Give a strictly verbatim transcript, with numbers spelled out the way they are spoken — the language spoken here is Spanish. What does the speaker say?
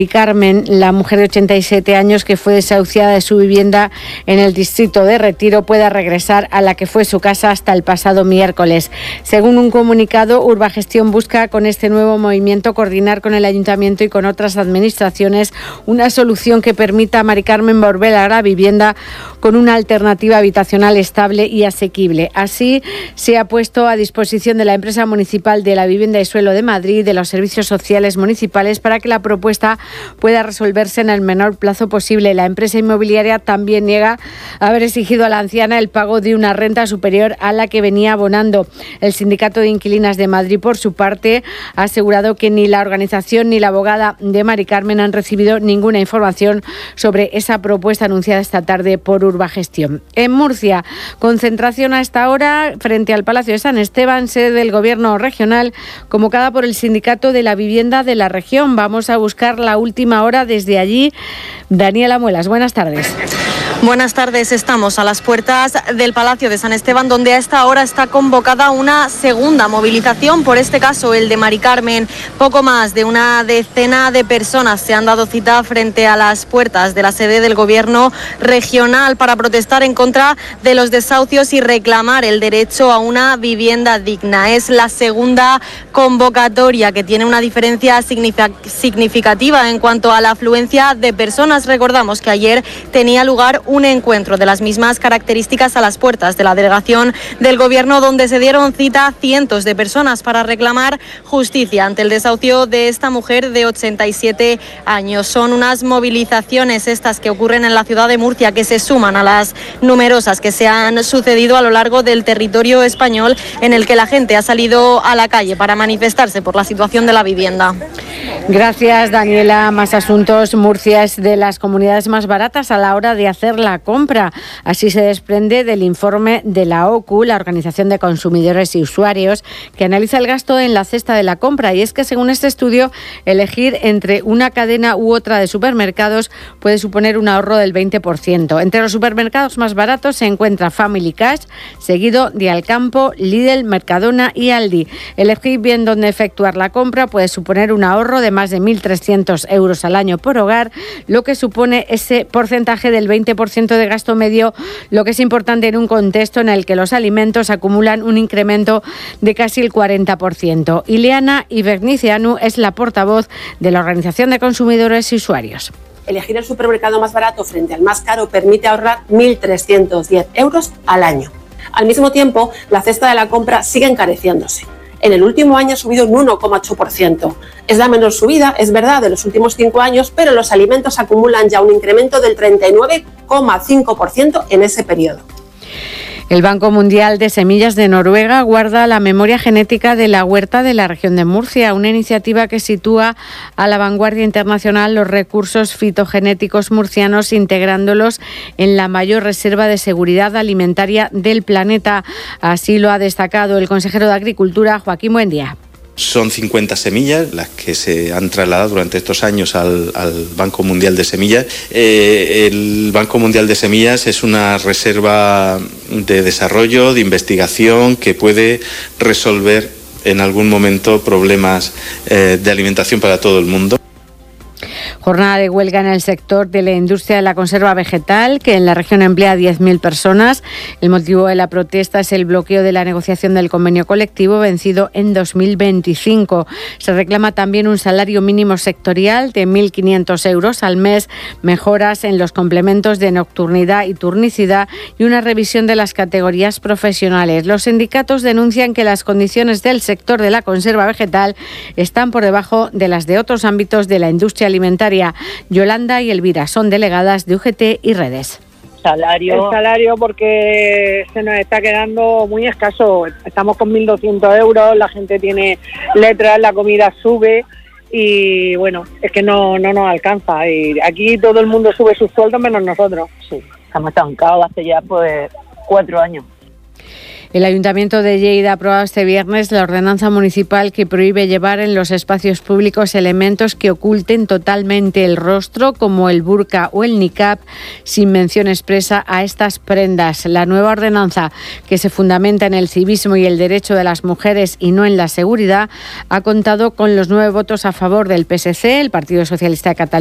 Y Carmen, la mujer de ochenta y siete años que fue desahuciada de su vivienda en el distrito de Retiro, pueda regresar a la que fue su casa hasta el pasado miércoles. Según un comunicado, Urbagestión busca con este nuevo movimiento coordinar con el Ayuntamiento y con otras administraciones una solución que permita a Mari Carmen volver a la vivienda con una alternativa habitacional estable y asequible. Así, se ha puesto a disposición de la empresa municipal de la Vivienda y Suelo de Madrid, de los servicios sociales municipales, para que la propuesta pueda resolverse en el menor plazo posible. La empresa inmobiliaria también niega haber exigido a la anciana el pago de una renta superior a la que venía abonando. El Sindicato de Inquilinas de Madrid, por su parte, ha asegurado que ni la organización ni la abogada de Mari Carmen han recibido ninguna información sobre esa propuesta anunciada esta tarde por Urbagestión. En Murcia, concentración a esta hora frente al Palacio de San Esteban, sede del Gobierno regional, convocada por el Sindicato de la Vivienda de la región. Vamos a buscar la última hora desde allí. Daniela Muelas, buenas tardes. Buenas tardes, estamos a las puertas del Palacio de San Esteban, donde a esta hora está convocada una segunda movilización, por este caso el de Mari Carmen. Poco más de una decena de personas se han dado cita frente a las puertas de la sede del Gobierno regional para protestar en contra de los desahucios y reclamar el derecho a una vivienda digna. Es la segunda convocatoria que tiene una diferencia significativa en cuanto a la afluencia de personas. Recordamos que ayer tenía lugar un encuentro de las mismas características a las puertas de la delegación del Gobierno, donde se dieron cita cientos de personas para reclamar justicia ante el desahucio de esta mujer de ochenta y siete años. Son unas movilizaciones estas que ocurren en la ciudad de Murcia, que se suman a las numerosas que se han sucedido a lo largo del territorio español, en el que la gente ha salido a la calle para manifestarse por la situación de la vivienda. Gracias, Daniela. Más asuntos. Murcia es de las comunidades más baratas a la hora de hacer la compra. Así se desprende del informe de la O C U, la Organización de Consumidores y Usuarios, que analiza el gasto en la cesta de la compra. Y es que, según este estudio, elegir entre una cadena u otra de supermercados puede suponer un ahorro del veinte por ciento. Entre los supermercados más baratos se encuentra Family Cash, seguido de Alcampo, Lidl, Mercadona y Aldi. Elegir bien dónde efectuar la compra puede suponer un ahorro de más de mil trescientos euros al año por hogar, lo que supone ese porcentaje del veinte por ciento de gasto medio, lo que es importante en un contexto en el que los alimentos acumulan un incremento de casi el cuarenta por ciento. Ileana Ibernicianu es la portavoz de la Organización de Consumidores y Usuarios. Elegir el supermercado más barato frente al más caro permite ahorrar mil trescientos diez euros al año. Al mismo tiempo, la cesta de la compra sigue encareciéndose. En el último año ha subido un uno coma ocho por ciento. Es la menor subida, es verdad, de los últimos cinco años, pero los alimentos acumulan ya un incremento del treinta y nueve coma cinco por ciento en ese periodo. El Banco Mundial de Semillas de Noruega guarda la memoria genética de la huerta de la región de Murcia, una iniciativa que sitúa a la vanguardia internacional los recursos fitogenéticos murcianos, integrándolos en la mayor reserva de seguridad alimentaria del planeta. Así lo ha destacado el consejero de Agricultura, Joaquín Buendía. Son cincuenta semillas las que se han trasladado durante estos años al, al Banco Mundial de Semillas. Eh, el Banco Mundial de Semillas es una reserva de desarrollo, de investigación, que puede resolver en algún momento problemas eh, de alimentación para todo el mundo. Jornada de huelga en el sector de la industria de la conserva vegetal, que en la región emplea a diez mil personas. El motivo de la protesta es el bloqueo de la negociación del convenio colectivo vencido en dos mil veinticinco. Se reclama también un salario mínimo sectorial de mil quinientos euros al mes, mejoras en los complementos de nocturnidad y turnicidad y una revisión de las categorías profesionales. Los sindicatos denuncian que las condiciones del sector de la conserva vegetal están por debajo de las de otros ámbitos de la industria alimentaria. Yolanda y Elvira son delegadas de U G T y Redes. Salario. El salario porque se nos está quedando muy escaso. Estamos con mil doscientos euros, la gente tiene letras, la comida sube y bueno, es que no, no nos alcanza. Y aquí todo el mundo sube sus sueldos menos nosotros. Sí, estamos estancados hace ya pues cuatro años. El Ayuntamiento de Lleida ha aprobado este viernes la ordenanza municipal que prohíbe llevar en los espacios públicos elementos que oculten totalmente el rostro, como el burka o el niqab, sin mención expresa a estas prendas. La nueva ordenanza, que se fundamenta en el civismo y el derecho de las mujeres y no en la seguridad, ha contado con los nueve votos a favor del P S C, el Partido Socialista de Cataluña,